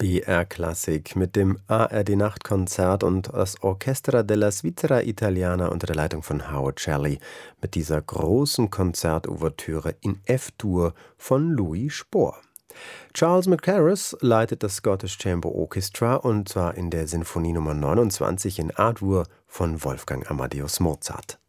BR-Klassik mit dem ARD-Nachtkonzert und das Orchestra della Svizzera Italiana unter der Leitung von Howard Shelley mit dieser großen Konzertouvertüre in F-Dur von Louis Spohr. Charles Mackerras leitet das Scottish Chamber Orchestra und zwar in der Sinfonie Nummer 29 in A-Dur von Wolfgang Amadeus Mozart.